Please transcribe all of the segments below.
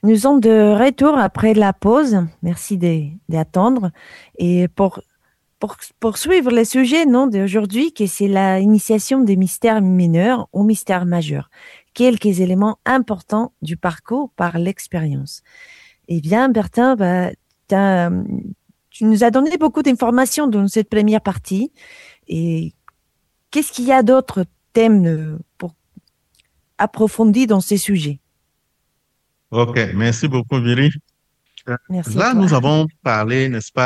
Nous sommes de retour après la pause. Merci d'attendre. Et pour poursuivre le sujet non, d'aujourd'hui, que c'est l'initiation des mystères mineurs au mystère majeur. Quelques éléments importants du parcours par l'expérience. Eh bien, Bertin, tu nous as donné beaucoup d'informations dans cette première partie. Et qu'est-ce qu'il y a d'autres thèmes pour approfondir dans ces sujets? Ok, merci beaucoup, Viri. Euh, Merci à Là, toi. nous avons parlé, n'est-ce pas,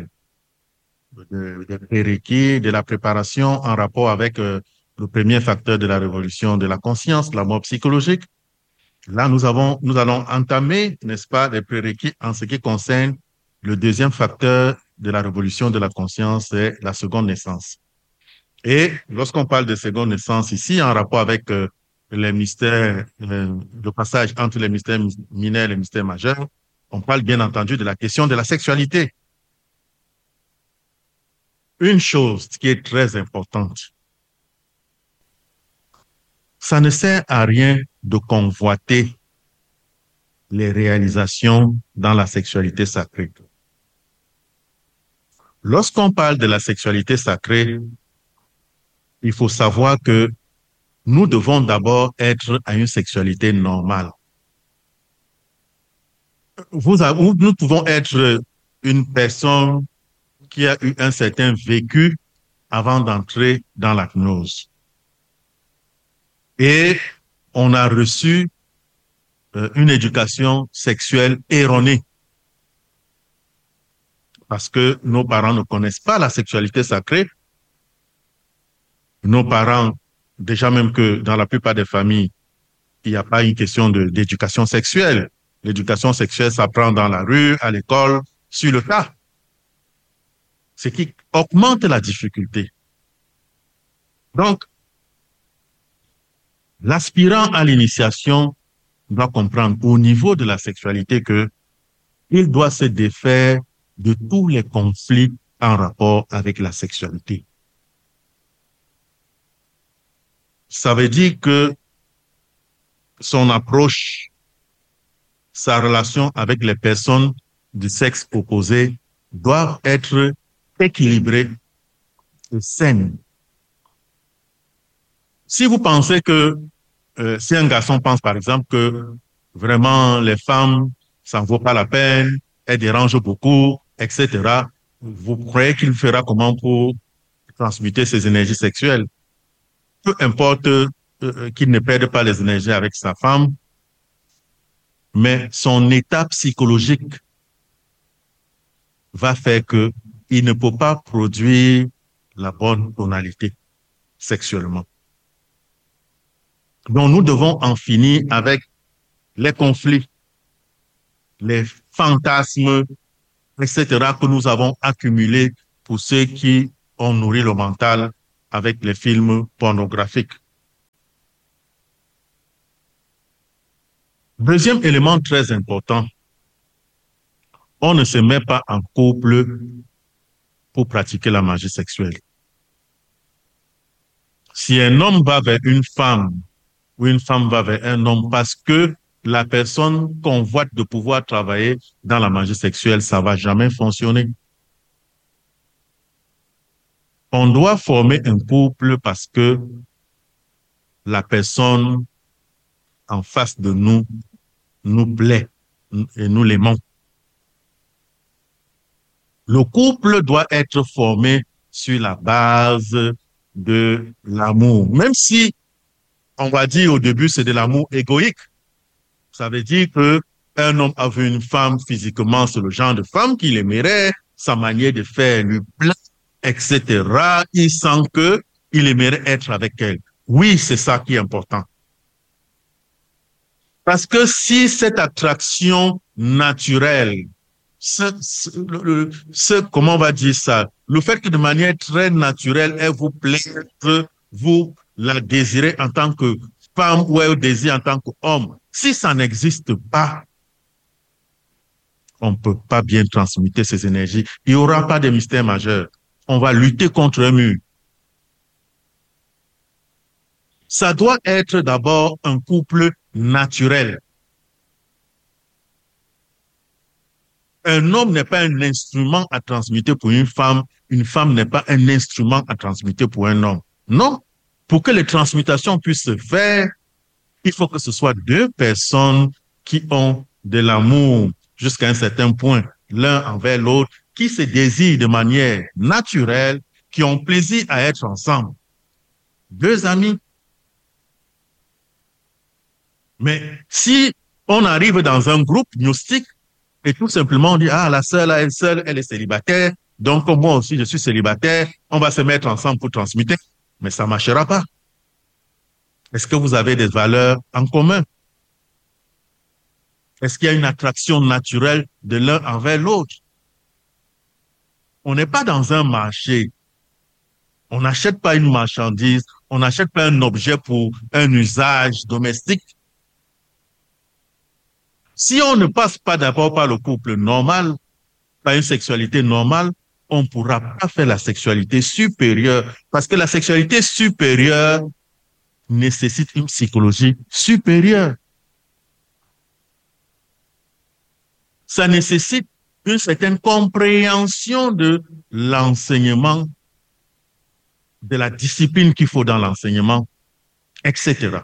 des prérequis, de la préparation en rapport avec le premier facteur de la révolution de la conscience, la mort psychologique. Là, nous allons entamer, n'est-ce pas, les prérequis en ce qui concerne le deuxième facteur de la révolution de la conscience, c'est la seconde naissance. Et lorsqu'on parle de seconde naissance ici, en rapport avec les mystères, le passage entre les mystères mineurs et les mystères majeurs, on parle bien entendu de la question de la sexualité. Une chose qui est très importante, ça ne sert à rien de convoiter les réalisations dans la sexualité sacrée. Lorsqu'on parle de la sexualité sacrée, il faut savoir que nous devons d'abord être à une sexualité normale. Nous pouvons être une personne qui a eu un certain vécu avant d'entrer dans la gnose. Et on a reçu une éducation sexuelle erronée parce que nos parents ne connaissent pas la sexualité sacrée. Nos parents, déjà même que dans la plupart des familles, il n'y a pas une question d'éducation sexuelle. L'éducation sexuelle s'apprend dans la rue, à l'école, sur le tas, ce qui augmente la difficulté. Donc, l'aspirant à l'initiation doit comprendre au niveau de la sexualité que il doit se défaire de tous les conflits en rapport avec la sexualité. Ça veut dire que son approche, sa relation avec les personnes du sexe opposé doivent être équilibrées et saines. Si vous pensez que, si un garçon pense par exemple que vraiment les femmes, ça ne vaut pas la peine, elles dérangent beaucoup, etc., vous croyez qu'il fera comment pour transmuter ses énergies sexuelles? Peu importe qu'il ne perde pas les énergies avec sa femme, mais son état psychologique va faire que il ne peut pas produire la bonne tonalité sexuellement. Donc, nous devons en finir avec les conflits, les fantasmes, etc., que nous avons accumulés pour ceux qui ont nourri le mental avec les films pornographiques. Deuxième élément très important, on ne se met pas en couple pour pratiquer la magie sexuelle. Si un homme va vers une femme ou une femme va vers un homme parce que la personne convoite de pouvoir travailler dans la magie sexuelle, ça va jamais fonctionner. On doit former un couple parce que la personne en face de nous nous plaît et nous l'aimons. Le couple doit être formé sur la base de l'amour, même si on va dire au début c'est de l'amour égoïque. Ça veut dire que un homme a vu une femme physiquement, c'est le genre de femme qu'il aimerait, sa manière de faire lui plaît, etc. Il sent que il aimerait être avec elle. Oui, c'est ça qui est important. Parce que si cette attraction naturelle, comment on va dire ça, le fait que de manière très naturelle, elle vous plaît, que vous la désirez en tant que femme ou elle désire en tant qu'homme, si ça n'existe pas, on ne peut pas bien transmuter ces énergies. Il n'y aura pas de mystère majeur. On va lutter contre un mur. Ça doit être d'abord un couple naturel. Un homme n'est pas un instrument à transmuter pour une femme n'est pas un instrument à transmuter pour un homme. Non, pour que les transmutations puissent se faire, il faut que ce soit deux personnes qui ont de l'amour jusqu'à un certain point, l'un envers l'autre, qui se désirent de manière naturelle, qui ont plaisir à être ensemble. Deux amis. Mais si on arrive dans un groupe gnostique et tout simplement on dit, ah, la sœur, là, elle seule, elle est célibataire, donc moi aussi, je suis célibataire, on va se mettre ensemble pour transmuter, mais ça ne marchera pas. Est-ce que vous avez des valeurs en commun? Est-ce qu'il y a une attraction naturelle de l'un envers l'autre? On n'est pas dans un marché. On n'achète pas une marchandise, on n'achète pas un objet pour un usage domestique. Si on ne passe pas d'abord par le couple normal, par une sexualité normale, on ne pourra pas faire la sexualité supérieure. Parce que la sexualité supérieure nécessite une psychologie supérieure. Ça nécessite une certaine compréhension de l'enseignement, de la discipline qu'il faut dans l'enseignement, etc.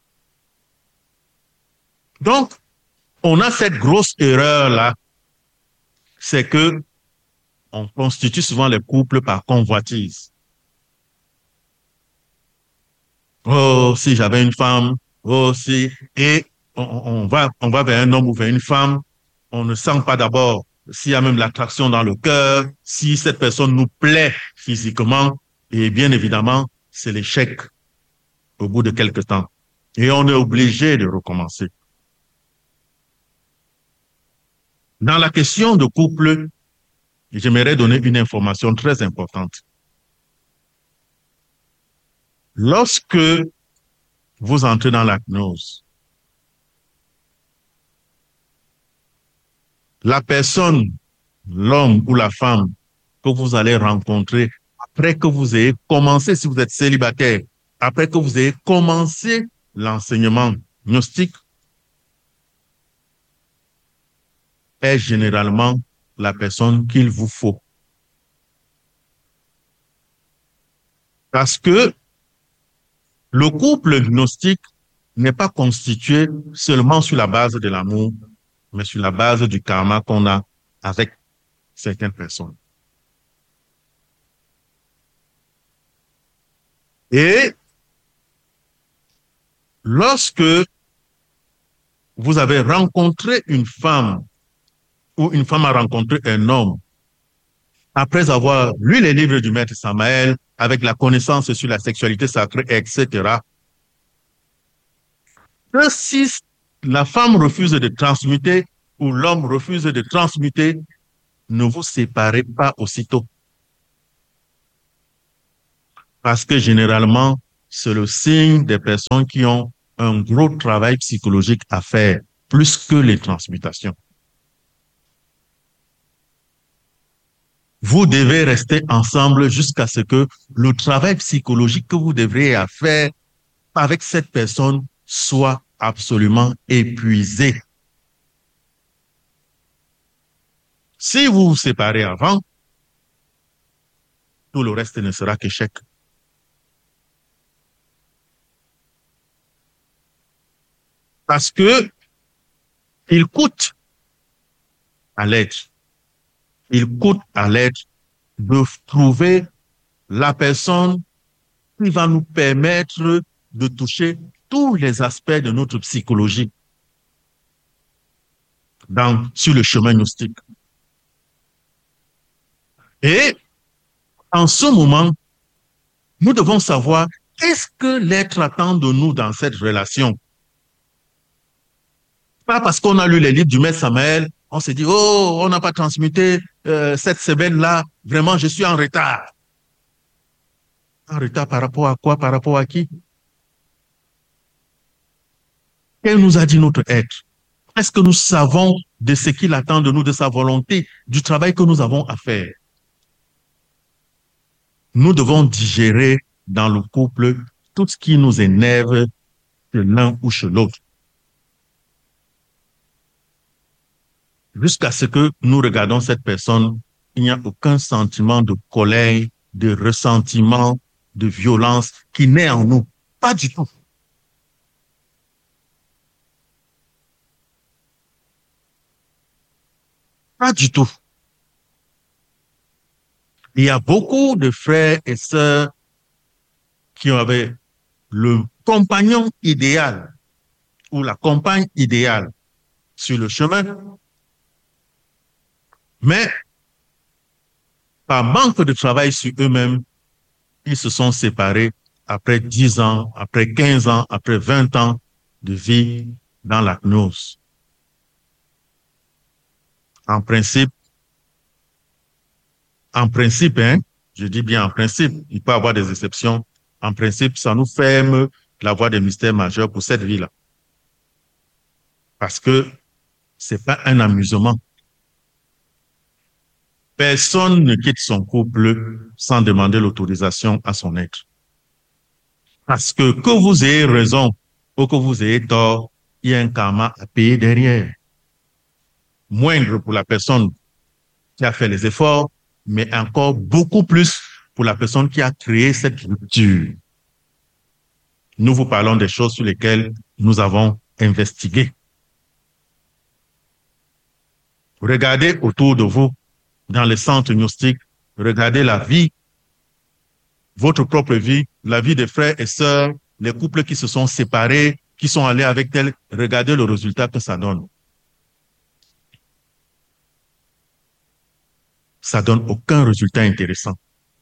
Donc, on a cette grosse erreur-là, c'est que on constitue souvent les couples par convoitise. Oh, si j'avais une femme, oh, si, et on va vers un homme ou vers une femme, on ne sent pas d'abord s'il y a même l'attraction dans le cœur, si cette personne nous plaît physiquement, et bien évidemment, c'est l'échec au bout de quelques temps. Et on est obligé de recommencer. Dans la question de couple, j'aimerais donner une information très importante. Lorsque vous entrez dans la gnose, la personne, l'homme ou la femme que vous allez rencontrer après que vous ayez commencé, si vous êtes célibataire, après que vous ayez commencé l'enseignement gnostique, est généralement la personne qu'il vous faut. Parce que le couple gnostique n'est pas constitué seulement sur la base de l'amour, mais sur la base du karma qu'on a avec certaines personnes. Et lorsque vous avez rencontré une femme ou une femme a rencontré un homme, après avoir lu les livres du maître Samael, avec la connaissance sur la sexualité sacrée, etc., que si la femme refuse de transmuter ou l'homme refuse de transmuter, ne vous séparez pas aussitôt. Parce que généralement, c'est le signe des personnes qui ont un gros travail psychologique à faire, plus que les transmutations. Vous devez rester ensemble jusqu'à ce que le travail psychologique que vous devriez faire avec cette personne soit absolument épuisé. Si vous vous séparez avant, tout le reste ne sera qu'échec. Parce que il coûte à l'être. Il coûte à l'être de trouver la personne qui va nous permettre de toucher tous les aspects de notre psychologie sur le chemin gnostique. Et en ce moment, nous devons savoir qu'est-ce que l'être attend de nous dans cette relation. Pas parce qu'on a lu les livres du maître Samael, on s'est dit, oh, on n'a pas transmuté cette semaine-là, vraiment, je suis en retard. En retard par rapport à quoi? Par rapport à qui? Quel nous a dit notre être? Est-ce que nous savons de ce qu'il attend de nous, de sa volonté, du travail que nous avons à faire? Nous devons digérer dans le couple tout ce qui nous énerve chez l'un ou chez l'autre. jusqu'à ce que nous regardons cette personne, il n'y a aucun sentiment de colère, de ressentiment, de violence qui naît en nous. Pas du tout. Pas du tout. Il y a beaucoup de frères et sœurs qui avaient le compagnon idéal ou la compagne idéale sur le chemin, mais par manque de travail sur eux-mêmes, ils se sont séparés après 10 ans, après 15 ans, après 20 ans de vie dans la gnose. En principe, hein, je dis bien en principe, il peut y avoir des exceptions. En principe, ça nous ferme la voie des mystères majeurs pour cette vie-là. Parce que c'est pas un amusement. Personne ne quitte son couple sans demander l'autorisation à son être. Parce que vous ayez raison ou que vous ayez tort, il y a un karma à payer derrière. Moindre pour la personne qui a fait les efforts, mais encore beaucoup plus pour la personne qui a créé cette rupture. Nous vous parlons des choses sur lesquelles nous avons investigué. Regardez autour de vous, dans les centres gnostiques, regardez la vie, votre propre vie, la vie des frères et sœurs, les couples qui se sont séparés, qui sont allés avec elles, regardez le résultat que ça donne. Ça donne aucun résultat intéressant.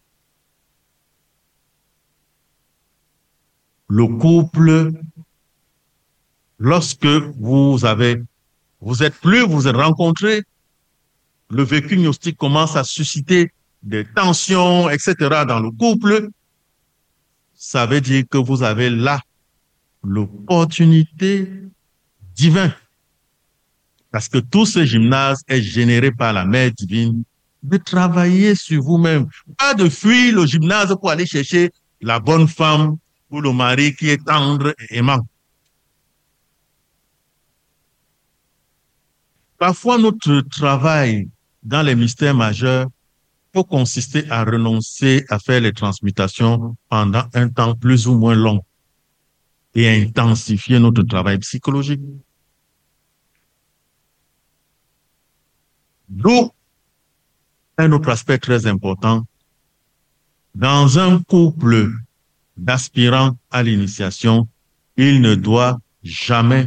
Le couple, lorsque vous êtes rencontrés, le vécu gnostique commence à susciter des tensions, etc. dans le couple. Ça veut dire que vous avez là l'opportunité divine. Parce que tout ce gymnase est généré par la Mère divine de travailler sur vous-même. Pas de fuir le gymnase pour aller chercher la bonne femme ou le mari qui est tendre et aimant. Parfois, notre travail dans les mystères majeurs peut consister à renoncer à faire les transmutations pendant un temps plus ou moins long et à intensifier notre travail psychologique. D'où un autre aspect très important. Dans un couple d'aspirants à l'initiation, il ne doit jamais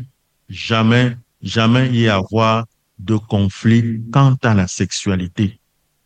y avoir de conflit quant à la sexualité.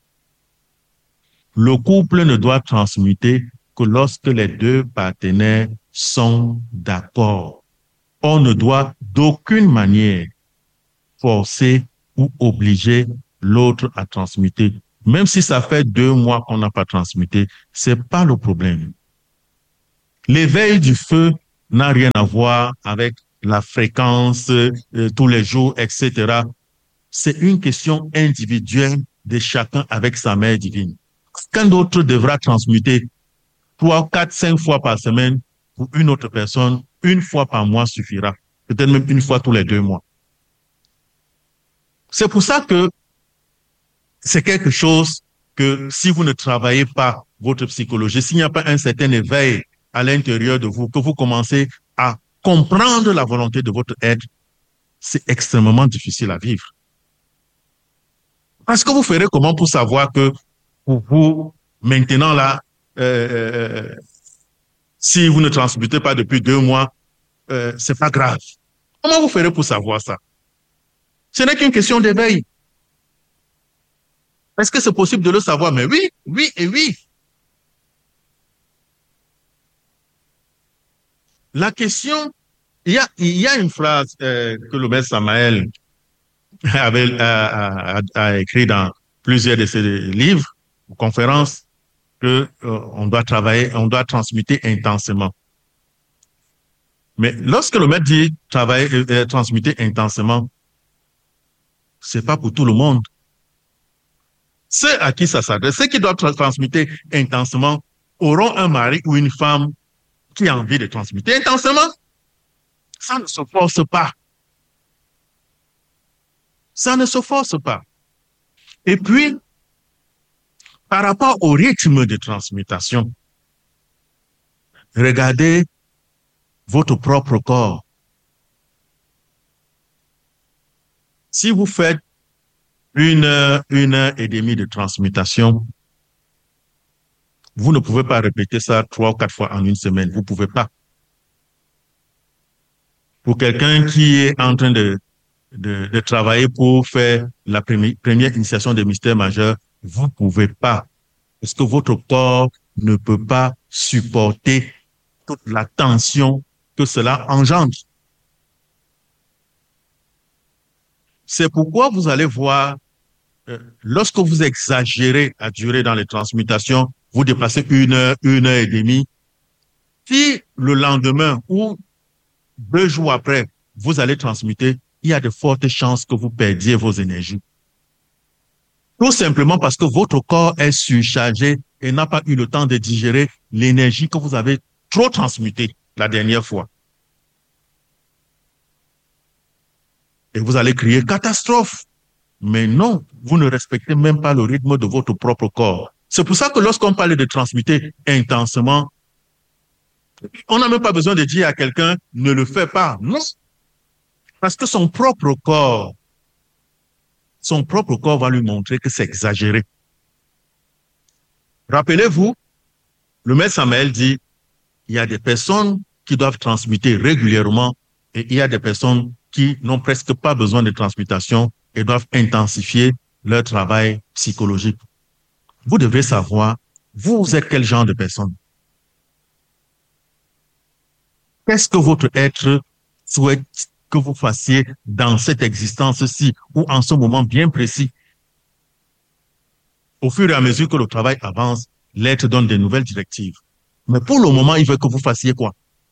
Le couple ne doit transmuter que lorsque les deux partenaires sont d'accord. On ne doit d'aucune manière forcer ou obliger l'autre à transmuter. Même si ça fait 2 mois qu'on n'a pas transmuté, c'est pas le problème. L'éveil du feu n'a rien à voir avec la fréquence tous les jours, etc. C'est une question individuelle de chacun avec sa mère divine. Quelqu'un d'autre devra transmuter 3, 4, 5 fois par semaine pour une autre personne. 1 fois par mois suffira. Peut-être même 1 fois tous les 2 mois. C'est pour ça que c'est quelque chose que si vous ne travaillez pas votre psychologie, s'il n'y a pas un certain éveil à l'intérieur de vous, que vous commencez à comprendre la volonté de votre être, c'est extrêmement difficile à vivre. Parce que vous ferez comment pour savoir que pour vous, maintenant là, si vous ne transmutez pas depuis 2 mois, c'est pas grave. Comment vous ferez pour savoir ça? Ce n'est qu'une question d'éveil. Est-ce que c'est possible de le savoir? Mais oui, oui et oui. La question, il y a une phrase que le maître Samael a écrit dans plusieurs de ses livres ou conférences que on doit travailler, on doit transmuter intensément. Mais lorsque le maître dit travailler, transmuter intensément, c'est pas pour tout le monde. Ceux à qui ça s'adresse, ceux qui doivent transmuter intensément, auront un mari ou une femme qui a envie de transmuter intensément. Ça ne se force pas. Ça ne se force pas. Et puis, par rapport au rythme de transmutation, regardez votre propre corps. Si vous faites 1 heure et demie de transmutation, vous ne pouvez pas répéter ça 3 ou 4 fois en une semaine. Vous ne pouvez pas. Pour quelqu'un qui est en train de travailler pour faire la première initiation des mystères majeurs, vous ne pouvez pas. Parce que votre corps ne peut pas supporter toute la tension que cela engendre. C'est pourquoi vous allez voir, lorsque vous exagérez à durer dans les transmutations, vous dépassez 1 heure et demie. Si le lendemain ou 2 jours après, vous allez transmuter, il y a de fortes chances que vous perdiez vos énergies. Tout simplement parce que votre corps est surchargé et n'a pas eu le temps de digérer l'énergie que vous avez trop transmutée la dernière fois. Et vous allez crier catastrophe. Mais non, vous ne respectez même pas le rythme de votre propre corps. C'est pour ça que lorsqu'on parle de transmuter intensement, on n'a même pas besoin de dire à quelqu'un ne le fais pas. Non. Parce que son propre corps va lui montrer que c'est exagéré. Rappelez-vous, le maître Samael dit, il y a des personnes qui doivent transmuter régulièrement et il y a des personnes qui n'ont presque pas besoin de transmutation et doivent intensifier leur travail psychologique. Vous devrez savoir, vous êtes quel genre de personne? Qu'est-ce que votre être souhaite que vous fassiez dans cette existence-ci ou en ce moment bien précis? Au fur et à mesure que le travail avance, l'être donne de nouvelles directives. Mais pour le moment, il veut que vous fassiez quoi?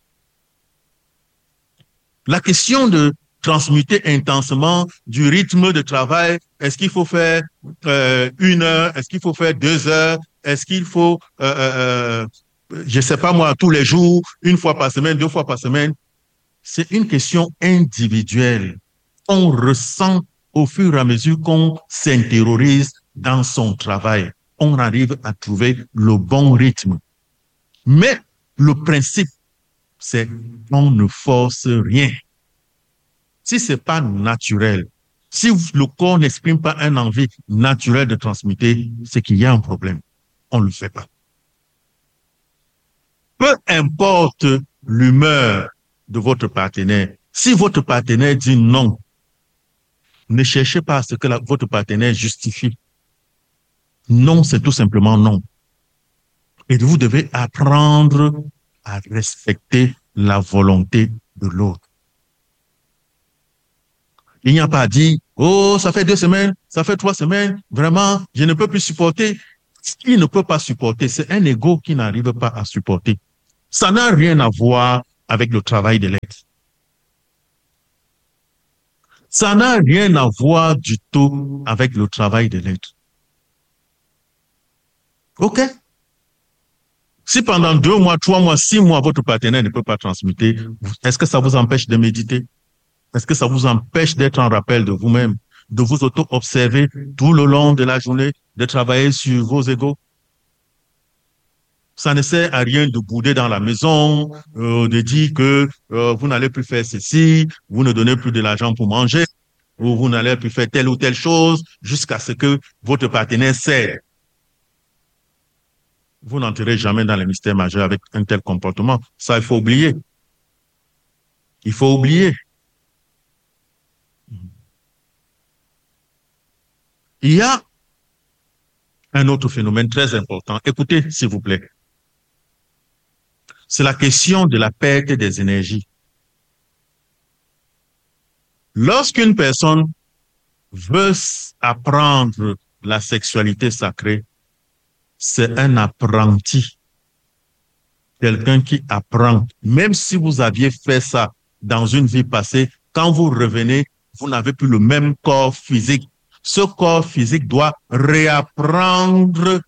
La question de transmuter intensement du rythme de travail, est-ce qu'il faut faire 1 heure, est-ce qu'il faut faire 2 heures, est-ce qu'il faut, je sais pas moi, tous les jours, 1 fois par semaine, 2 fois par semaine, c'est une question individuelle. On ressent au fur et à mesure qu'on s'intériorise dans son travail. On arrive à trouver le bon rythme. Mais le principe, c'est qu'on ne force rien. Si c'est pas naturel, si le corps n'exprime pas une envie naturelle de transmuter, c'est qu'il y a un problème. On ne le fait pas. Peu importe l'humeur de votre partenaire, si votre partenaire dit non, ne cherchez pas à ce que votre partenaire justifie. Non, c'est tout simplement non. Et vous devez apprendre à respecter la volonté de l'autre. Il n'y a pas dit, oh, ça fait 2 semaines, ça fait 3 semaines, vraiment, je ne peux plus supporter. Ce qu'il ne peut pas supporter, c'est un ego qui n'arrive pas à supporter. Ça n'a rien à voir avec le travail de l'être. Ça n'a rien à voir du tout avec le travail de l'être. OK? Si pendant 2 mois, 3 mois, 6 mois, votre partenaire ne peut pas transmuter, est-ce que ça vous empêche de méditer? Est-ce que ça vous empêche d'être en rappel de vous-même, de vous auto-observer tout le long de la journée, de travailler sur vos égos? Ça ne sert à rien de bouder dans la maison, de dire que vous n'allez plus faire ceci, vous ne donnez plus de l'argent pour manger, ou vous n'allez plus faire telle ou telle chose jusqu'à ce que votre partenaire cède. Vous n'entrez jamais dans les mystères majeurs avec un tel comportement. Ça, il faut oublier. Il faut oublier. Il y a un autre phénomène très important. Écoutez, s'il vous plaît. C'est la question de la perte des énergies. Lorsqu'une personne veut apprendre la sexualité sacrée, c'est un apprenti. Quelqu'un qui apprend. Même si vous aviez fait ça dans une vie passée, quand vous revenez, vous n'avez plus le même corps physique. Ce corps physique doit réapprendre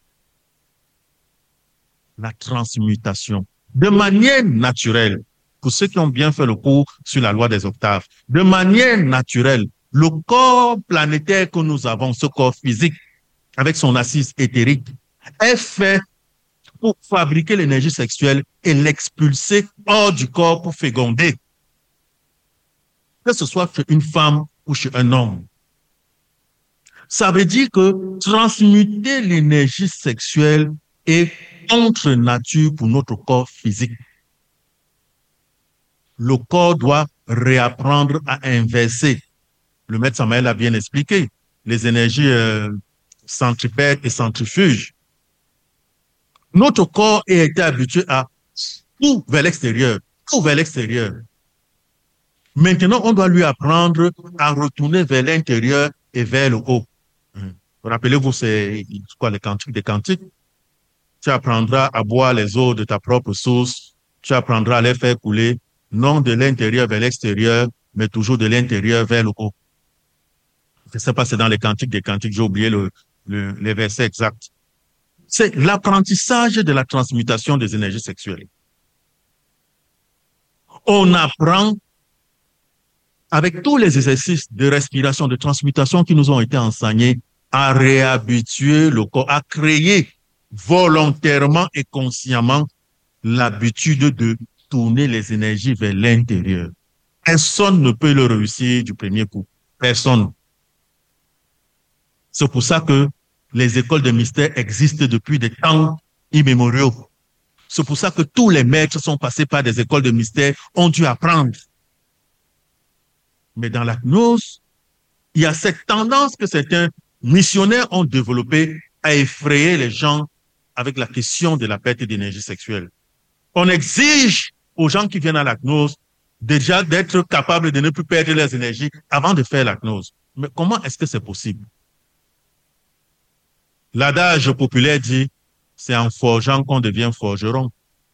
la transmutation de manière naturelle. Pour ceux qui ont bien fait le cours sur la loi des octaves, de manière naturelle, Le corps planétaire que nous avons, ce corps physique, avec son assise éthérique, est fait pour fabriquer l'énergie sexuelle et l'expulser hors du corps pour féconder. Que ce soit chez une femme ou chez un homme. Ça veut dire que transmuter l'énergie sexuelle est contre nature pour notre corps physique. Le corps doit réapprendre à inverser. Le maître Samael a bien expliqué. Les énergies centripètes et centrifuges. Notre corps a été habitué à tout vers l'extérieur, tout vers l'extérieur. Maintenant, on doit lui apprendre à retourner vers l'intérieur et vers le haut. Rappelez-vous, c'est quoi les cantiques des cantiques? Tu apprendras à boire les eaux de ta propre source, tu apprendras à les faire couler, non de l'intérieur vers l'extérieur, mais toujours de l'intérieur vers le haut. Je ne sais pas, c'est dans les cantiques des cantiques, j'ai oublié les versets exacts. C'est l'apprentissage de la transmutation des énergies sexuelles. On apprend avec tous les exercices de respiration, de transmutation qui nous ont été enseignés, à réhabituer le corps, à créer volontairement et consciemment l'habitude de tourner les énergies vers l'intérieur. Personne ne peut le réussir du premier coup. Personne. C'est pour ça que les écoles de mystère existent depuis des temps immémoriaux. C'est pour ça que tous les maîtres sont passés par des écoles de mystère, ont dû apprendre. Mais dans la gnose, il y a cette tendance que certains missionnaires ont développée à effrayer les gens avec la question de la perte d'énergie sexuelle. On exige aux gens qui viennent à la gnose déjà d'être capables de ne plus perdre leurs énergies avant de faire la gnose. Mais comment est-ce que c'est possible? L'adage populaire dit, c'est en forgeant qu'on devient forgeron.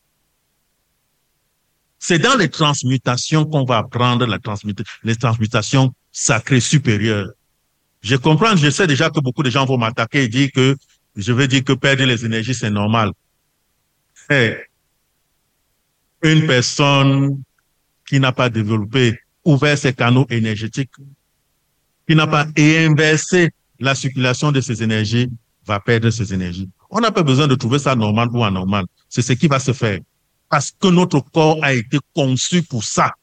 C'est dans les transmutations qu'on va apprendre les transmutations sacrées supérieures. Je comprends, je sais déjà que beaucoup de gens vont m'attaquer et dire que je veux dire que perdre les énergies, c'est normal. Hey, une personne qui n'a pas développé, ouvert ses canaux énergétiques, qui n'a pas inversé la circulation de ses énergies, va perdre ses énergies. On n'a pas besoin de trouver ça normal ou anormal. C'est ce qui va se faire. Parce que notre corps a été conçu pour ça.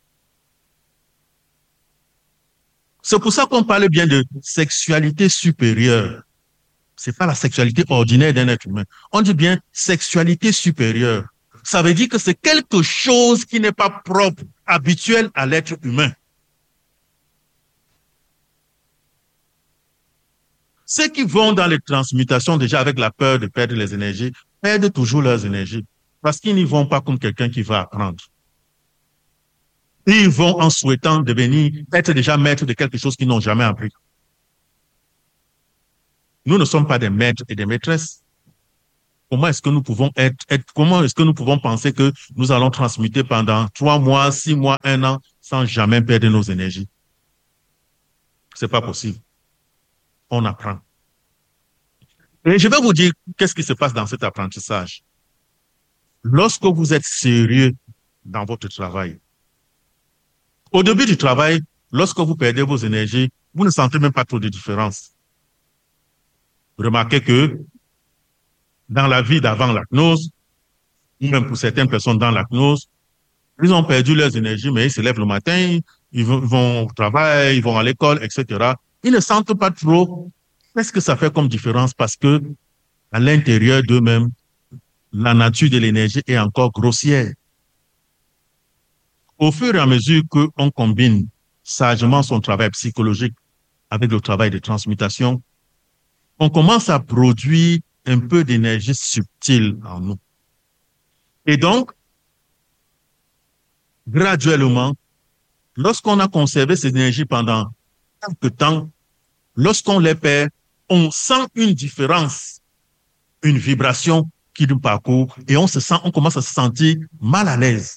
C'est pour ça qu'on parle bien de sexualité supérieure. C'est pas la sexualité ordinaire d'un être humain. On dit bien sexualité supérieure. Ça veut dire que c'est quelque chose qui n'est pas propre, habituel à l'être humain. Ceux qui vont dans les transmutations déjà avec la peur de perdre les énergies, perdent toujours leurs énergies parce qu'ils n'y vont pas comme quelqu'un qui va apprendre. Ils vont en souhaitant devenir, être déjà maîtres de quelque chose qu'ils n'ont jamais appris. Nous ne sommes pas des maîtres et des maîtresses. Comment est-ce que nous pouvons comment est-ce que nous pouvons penser que nous allons transmuter pendant 3 mois, 6 mois, 1 an sans jamais perdre nos énergies? C'est pas possible. On apprend. Et je vais vous dire qu'est-ce qui se passe dans cet apprentissage. Lorsque vous êtes sérieux dans votre travail, au début du travail, lorsque vous perdez vos énergies, vous ne sentez même pas trop de différence. Remarquez que dans la vie d'avant la gnose, ou même pour certaines personnes dans la gnose, ils ont perdu leurs énergies, mais ils se lèvent le matin, ils vont au travail, ils vont à l'école, etc. Ils ne sentent pas trop qu'est-ce que ça fait comme différence parce que à l'intérieur d'eux-mêmes, la nature de l'énergie est encore grossière. Au fur et à mesure qu'on combine sagement son travail psychologique avec le travail de transmutation, on commence à produire un peu d'énergie subtile en nous. Et donc, graduellement, lorsqu'on a conservé ces énergies pendant quelque temps, lorsqu'on les perd, on sent une différence, une vibration qui nous parcourt et on commence à se sentir mal à l'aise.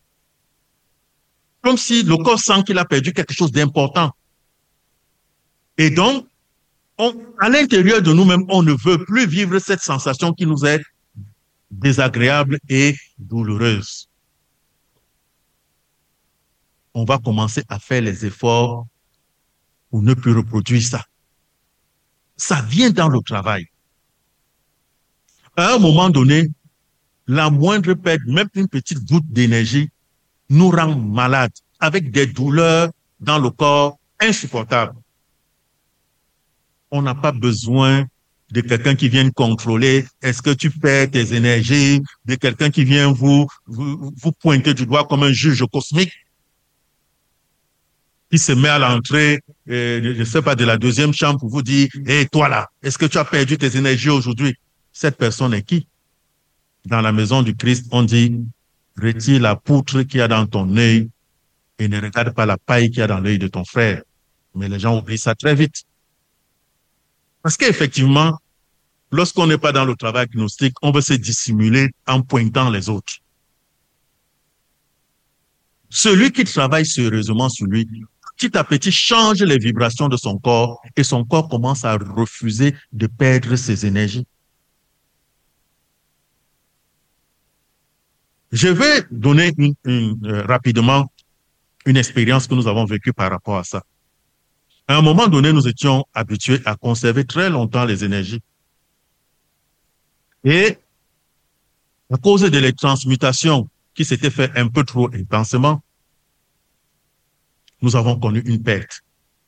Comme si le corps sent qu'il a perdu quelque chose d'important. Et donc, à l'intérieur de nous-mêmes, on ne veut plus vivre cette sensation qui nous est désagréable et douloureuse. On va commencer à faire les efforts pour ne plus reproduire ça. Ça vient dans le travail. À un moment donné, la moindre perte, même une petite goutte d'énergie, nous rend malades avec des douleurs dans le corps insupportables. On n'a pas besoin de quelqu'un qui vienne contrôler est-ce que tu perds tes énergies, de quelqu'un qui vient vous pointer du doigt comme un juge cosmique qui se met à l'entrée, je ne sais pas, de la deuxième chambre pour vous dire « Hé, toi là, est-ce que tu as perdu tes énergies aujourd'hui ?» Cette personne est qui? Dans la maison du Christ, on dit « Retire la poutre qu'il y a dans ton œil et ne regarde pas la paille qu'il y a dans l'œil de ton frère. » Mais les gens oublient ça très vite. Parce qu'effectivement, lorsqu'on n'est pas dans le travail gnostique, on veut se dissimuler en pointant les autres. Celui qui travaille sérieusement sur lui, petit à petit, change les vibrations de son corps et son corps commence à refuser de perdre ses énergies. Je vais donner rapidement une expérience que nous avons vécue par rapport à ça. À un moment donné, nous étions habitués à conserver très longtemps les énergies. Et à cause de les transmutations qui s'étaient faites un peu trop intensément, nous avons connu une perte.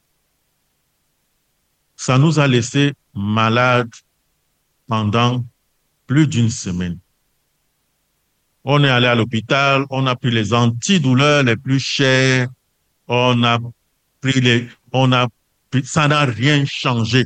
Ça nous a laissé malades pendant plus d'une semaine. On est allé à l'hôpital, on a pris les antidouleurs les plus chers, ça n'a rien changé.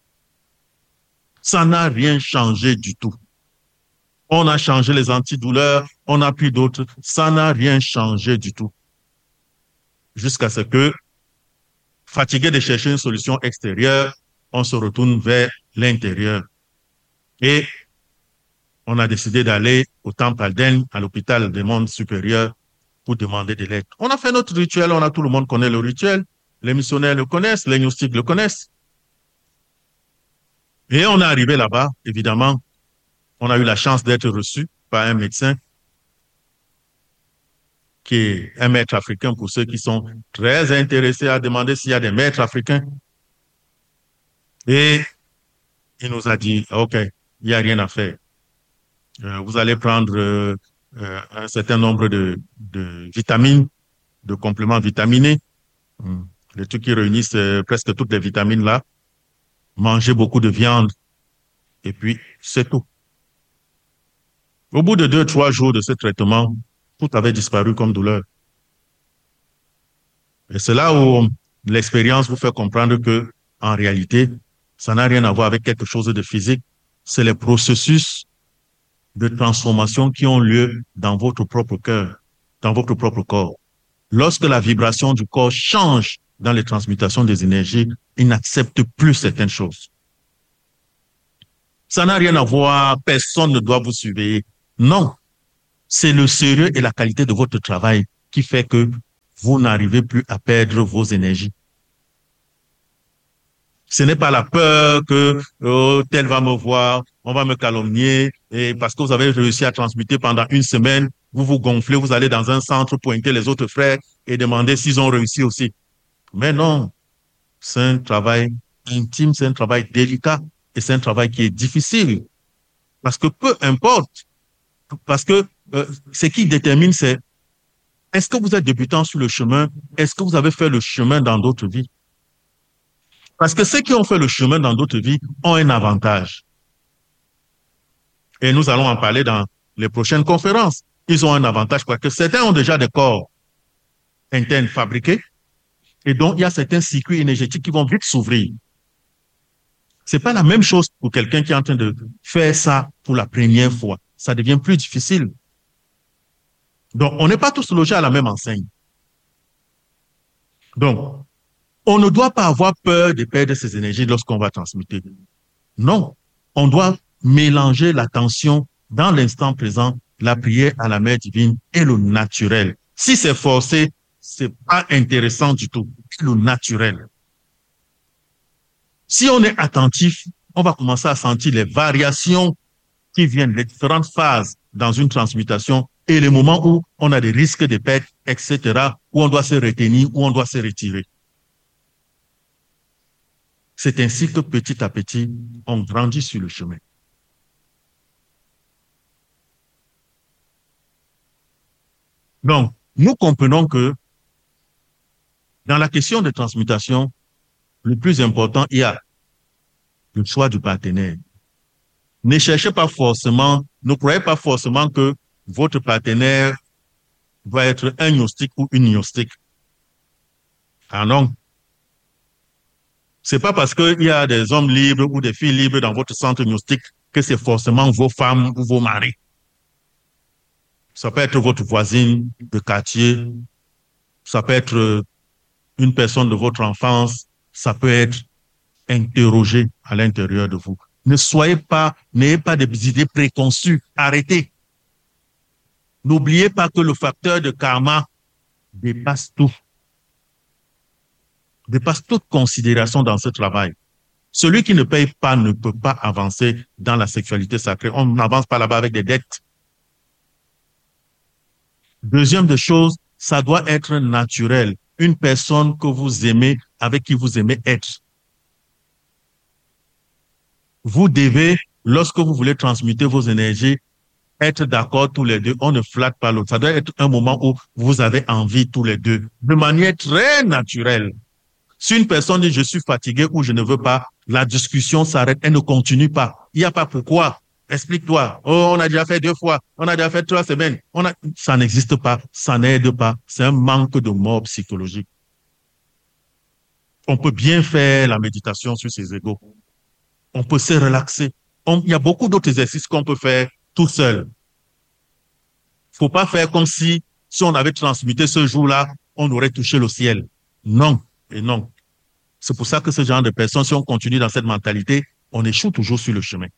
Ça n'a rien changé du tout. On a changé les antidouleurs, on a pris d'autres, ça n'a rien changé du tout. Jusqu'à ce que, fatigué de chercher une solution extérieure, on se retourne vers l'intérieur. Et on a décidé d'aller au temple Alden, à l'hôpital des mondes supérieurs, pour demander de l'aide. On a fait notre rituel, tout le monde connaît le rituel, les missionnaires le connaissent, les gnostiques le connaissent. Et on est arrivé là-bas, évidemment, on a eu la chance d'être reçu par un médecin qui est un maître africain pour ceux qui sont très intéressés à demander s'il y a des maîtres africains. Et il nous a dit, OK, il n'y a rien à faire. Vous allez prendre un certain nombre de vitamines, de compléments vitaminés, les trucs qui réunissent presque toutes les vitamines là, manger beaucoup de viande, et puis c'est tout. Au bout de 2-3 jours de ce traitement, tout avait disparu comme douleur. Et c'est là où l'expérience vous fait comprendre que, en réalité, ça n'a rien à voir avec quelque chose de physique. C'est les processus de transformation qui ont lieu dans votre propre cœur, dans votre propre corps. Lorsque la vibration du corps change dans les transmutations des énergies, il n'accepte plus certaines choses. Ça n'a rien à voir, personne ne doit vous surveiller. Non, c'est le sérieux et la qualité de votre travail qui fait que vous n'arrivez plus à perdre vos énergies. Ce n'est pas la peur que tel va me voir, on va me calomnier, et parce que vous avez réussi à transmuter pendant une semaine, vous vous gonflez, vous allez dans un centre pointer les autres frères et demander s'ils ont réussi aussi. Mais non, c'est un travail intime, c'est un travail délicat et c'est un travail qui est difficile. Parce que peu importe, parce que ce qui détermine, c'est est-ce que vous êtes débutant sur le chemin? Est-ce que vous avez fait le chemin dans d'autres vies? Parce que ceux qui ont fait le chemin dans d'autres vies ont un avantage. Et nous allons en parler dans les prochaines conférences. Ils ont un avantage parce que certains ont déjà des corps internes fabriqués et donc il y a certains circuits énergétiques qui vont vite s'ouvrir. C'est pas la même chose pour quelqu'un qui est en train de faire ça pour la première fois. Ça devient plus difficile. Donc, on n'est pas tous logés à la même enseigne. Donc, on ne doit pas avoir peur de perdre ses énergies lorsqu'on va transmuter. Non, on doit mélanger l'attention dans l'instant présent, la prière à la Mère divine et le naturel. Si c'est forcé, c'est pas intéressant du tout. Le naturel. Si on est attentif, on va commencer à sentir les variations qui viennent, les différentes phases dans une transmutation et les moments où on a des risques de perte, etc., où on doit se retenir, où on doit se retirer. C'est ainsi que petit à petit, on grandit sur le chemin. Donc, nous comprenons que dans la question de transmutation, le plus important, il y a le choix du partenaire. Ne cherchez pas forcément, ne croyez pas forcément que votre partenaire va être un gnostique ou une gnostique. Ah non. C'est pas parce qu'il y a des hommes libres ou des filles libres dans votre centre gnostique que c'est forcément vos femmes ou vos maris. Ça peut être votre voisine de quartier, ça peut être une personne de votre enfance, ça peut être interrogé à l'intérieur de vous. N'ayez pas des idées préconçues. Arrêtez. N'oubliez pas que le facteur de karma dépasse tout. Dépasse toute considération dans ce travail. Celui qui ne paye pas ne peut pas avancer dans la sexualité sacrée. On n'avance pas là-bas avec des dettes. Deuxième des choses, ça doit être naturel. Une personne que vous aimez, avec qui vous aimez être. Vous devez, lorsque vous voulez transmuter vos énergies, être d'accord tous les deux. On ne flatte pas l'autre. Ça doit être un moment où vous avez envie tous les deux, de manière très naturelle. Si une personne dit je suis fatigué ou je ne veux pas, la discussion s'arrête, elle ne continue pas. Il n'y a pas pourquoi. Explique-toi. Oh, on a déjà fait 2 fois. On a déjà fait 3 semaines. Ça n'existe pas. Ça n'aide pas. C'est un manque de mort psychologique. On peut bien faire la méditation sur ses égos. On peut se relaxer. Il y a beaucoup d'autres exercices qu'on peut faire tout seul. Faut pas faire comme si on avait transmuté ce jour-là, on aurait touché le ciel. Non et non. C'est pour ça que ce genre de personnes, si on continue dans cette mentalité, on échoue toujours sur le chemin.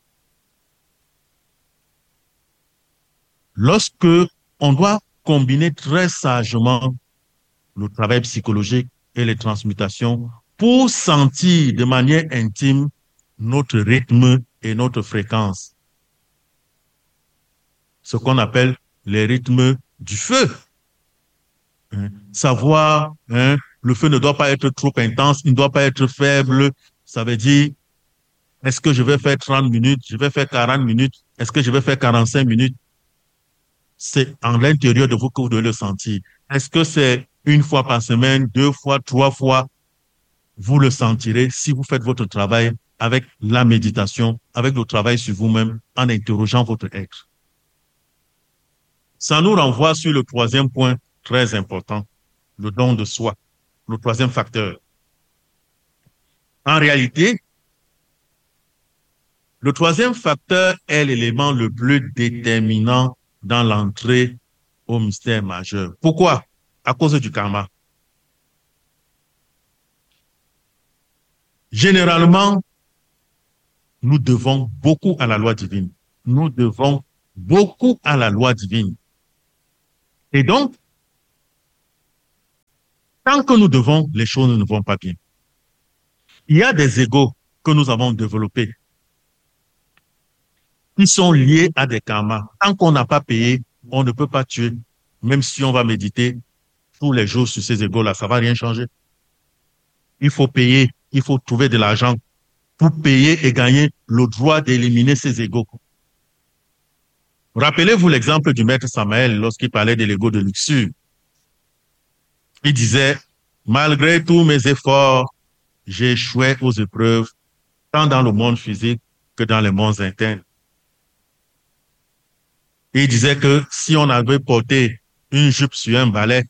Lorsque on doit combiner très sagement le travail psychologique et les transmutations pour sentir de manière intime notre rythme et notre fréquence. Ce qu'on appelle les rythmes du feu. Savoir, le feu ne doit pas être trop intense, il ne doit pas être faible. Ça veut dire, est-ce que je vais faire 30 minutes, je vais faire 40 minutes, est-ce que je vais faire 45 minutes? C'est en l'intérieur de vous que vous devez le sentir. Est-ce que c'est 1 fois par semaine, 2 fois, 3 fois? Vous le sentirez si vous faites votre travail avec la méditation, avec le travail sur vous-même, en interrogeant votre être. Ça nous renvoie sur le 3e point très important, le don de soi, le 3e facteur. En réalité, le 3e facteur est l'élément le plus déterminant dans l'entrée au mystère majeur. Pourquoi? À cause du karma. Généralement, nous devons beaucoup à la loi divine. Nous devons beaucoup à la loi divine. Et donc, tant que nous devons, les choses ne vont pas bien. Il y a des égos que nous avons développés qui sont liés à des karmas. Tant qu'on n'a pas payé, on ne peut pas tuer. Même si on va méditer tous les jours sur ces égos-là, ça ne va rien changer. Il faut payer, il faut trouver de l'argent pour payer et gagner le droit d'éliminer ces égos. Rappelez-vous l'exemple du maître Samael lorsqu'il parlait de l'ego de luxure. Il disait, malgré tous mes efforts, j'ai échoué aux épreuves, tant dans le monde physique que dans les mondes internes. Et il disait que si on avait porté une jupe sur un balai,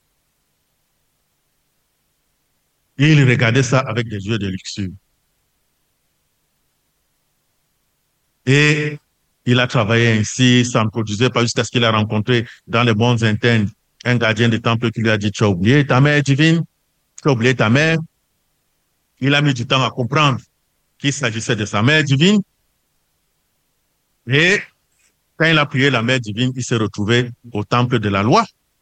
il regardait ça avec des yeux de luxure. Et il a travaillé ainsi, ça ne produisait pas jusqu'à ce qu'il a rencontré dans les mondes internes un gardien de temple qui lui a dit, tu as oublié ta mère divine, tu as oublié ta mère. Il a mis du temps à comprendre qu'il s'agissait de sa mère divine. Et quand il a prié la mère divine, il s'est retrouvé au temple de la loi.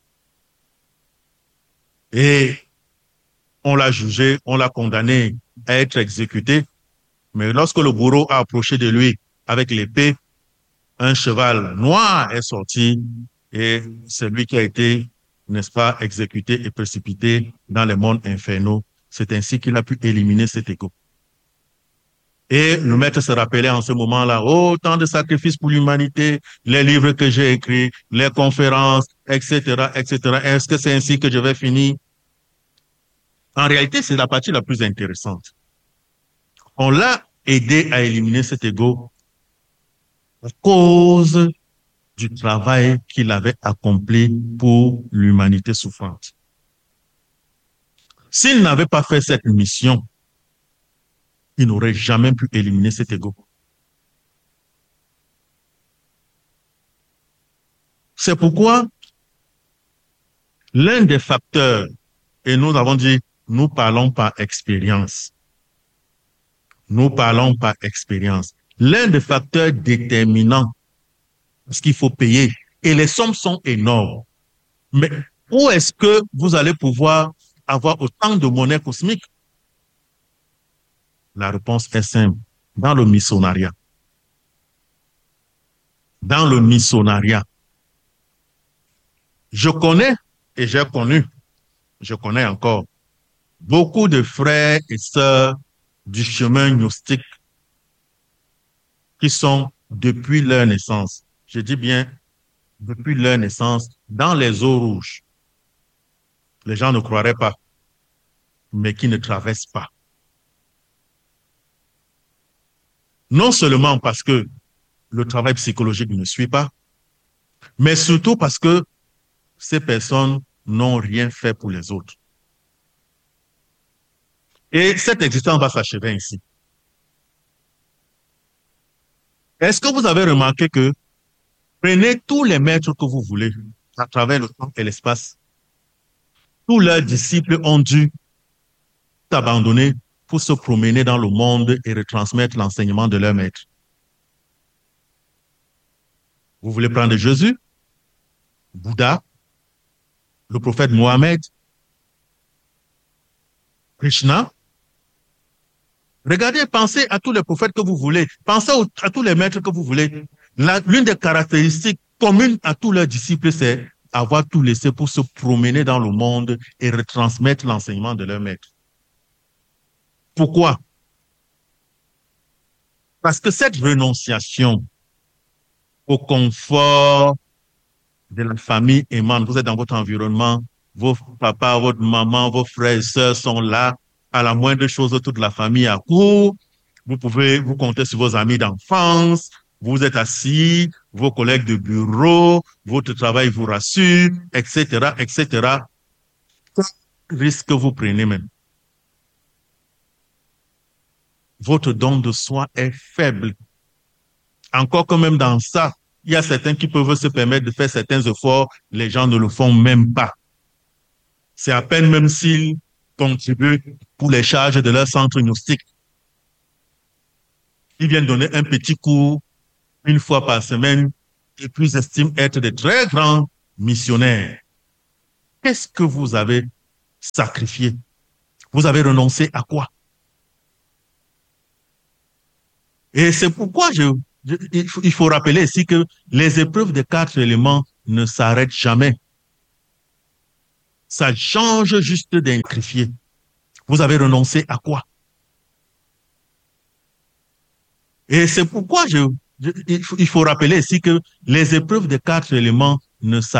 Et on l'a jugé, on l'a condamné à être exécuté. Mais lorsque le bourreau a approché de lui avec l'épée, un cheval noir est sorti et c'est lui qui a été, n'est-ce pas, exécuté et précipité dans les mondes infernaux. C'est ainsi qu'il a pu éliminer cet égo. Et le maître se rappelait en ce moment-là, oh, tant de sacrifices pour l'humanité, les livres que j'ai écrits, les conférences, etc., etc. Est-ce que c'est ainsi que je vais finir? En réalité, c'est la partie la plus intéressante. On l'a aidé à éliminer cet ego à cause du travail qu'il avait accompli pour l'humanité souffrante. S'il n'avait pas fait cette mission, il n'aurait jamais pu éliminer cet ego. C'est pourquoi l'un des facteurs, et nous avons dit, nous parlons par expérience. Nous parlons par expérience. L'un des facteurs déterminants, parce qu'il faut payer, et les sommes sont énormes. Mais où est-ce que vous allez pouvoir avoir autant de monnaie cosmique? La réponse est simple. Dans le missionnariat. Dans le missionnariat. Je connais et j'ai connu, je connais encore, beaucoup de frères et sœurs du chemin gnostique qui sont depuis leur naissance, je dis bien depuis leur naissance, dans les eaux rouges. Les gens ne croiraient pas, mais qui ne traversent pas. Non seulement parce que le travail psychologique ne suit pas, mais surtout parce que ces personnes n'ont rien fait pour les autres. Et cette existence va s'achever ainsi. Est-ce que vous avez remarqué que prenez tous les maîtres que vous voulez à travers le temps et l'espace, tous leurs disciples ont dû s'abandonner pour se promener dans le monde et retransmettre l'enseignement de leur maître. Vous voulez prendre Jésus, Bouddha, le prophète Mohammed, Krishna. Regardez, pensez à tous les prophètes que vous voulez. Pensez à tous les maîtres que vous voulez. L'une des caractéristiques communes à tous leurs disciples, c'est avoir tout laissé pour se promener dans le monde et retransmettre l'enseignement de leur maître. Pourquoi? Parce que cette renonciation au confort de la famille aimante, vous êtes dans votre environnement, vos papas, votre maman, vos frères et sœurs sont là, à la moindre chose, toute la famille à court, vous pouvez vous compter sur vos amis d'enfance, vous êtes assis, vos collègues de bureau, votre travail vous rassure, etc., etc. Quel risque vous prenez même? Votre don de soi est faible. Encore que même dans ça, il y a certains qui peuvent se permettre de faire certains efforts, les gens ne le font même pas. C'est à peine même s'ils contribuent pour les charges de leur centre gnostique. Ils viennent donner un petit cours une fois par semaine et puis ils estiment être de très grands missionnaires. Qu'est-ce que vous avez sacrifié? Vous avez renoncé à quoi? Et c'est pourquoi il faut rappeler ici que les épreuves des 4 éléments ne s'arrêtent jamais. Ça change juste d'un sacrifié. Vous avez renoncé à quoi? Et c'est pourquoi il faut rappeler ici que les épreuves des 4 éléments ne s'arrêtent